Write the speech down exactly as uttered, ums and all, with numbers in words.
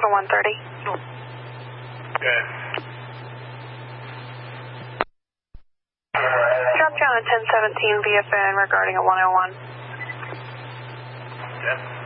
for one thirty. Good. Drop down at ten seventeen V F N regarding a one oh one. Yes.